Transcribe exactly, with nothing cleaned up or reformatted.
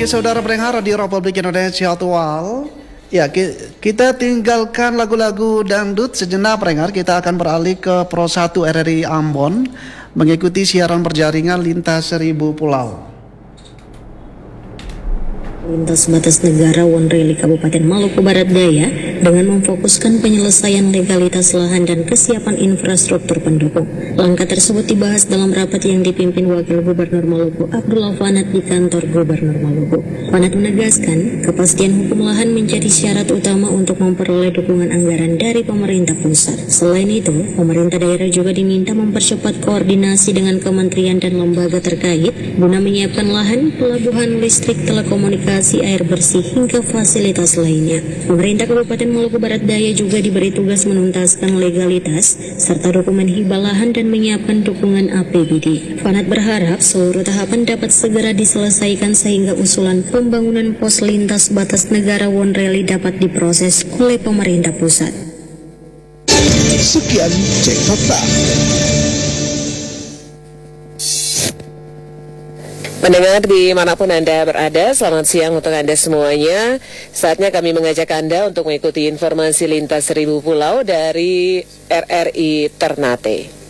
pagi saudara pendengar di Republik Indonesia Aktual. Ya, kita tinggalkan lagu-lagu dangdut sejenak pendengar. Kita akan beralih ke Pro satu R R I Ambon mengikuti siaran berjaringan lintas seribu pulau. Lintas batas negara Wonreli Kabupaten Maluku Barat Daya dengan memfokuskan penyelesaian legalitas lahan dan kesiapan infrastruktur pendukung. Langkah tersebut dibahas dalam rapat yang dipimpin Wakil Gubernur Maluku Abdullah Fanat di kantor Gubernur Maluku. Fanat menegaskan kepastian hukum lahan menjadi syarat utama untuk memperoleh dukungan anggaran dari pemerintah pusat. Selain itu, pemerintah daerah juga diminta mempercepat koordinasi dengan kementerian dan lembaga terkait guna menyiapkan lahan, pelabuhan listrik, telekomunikasi, air bersih hingga fasilitas lainnya. Pemerintah Kabupaten Maluku Barat Daya juga diberi tugas menuntaskan legalitas serta dokumen hibah lahan dan menyiapkan dukungan A P B D. Fanat berharap seluruh tahapan dapat segera diselesaikan sehingga usulan pembangunan pos lintas batas negara Wonreli dapat diproses oleh pemerintah pusat. Sekian cek fakta. Pendengar dimanapun Anda berada, selamat siang untuk Anda semuanya. Saatnya kami mengajak Anda untuk mengikuti informasi lintas seribu pulau dari R R I Ternate.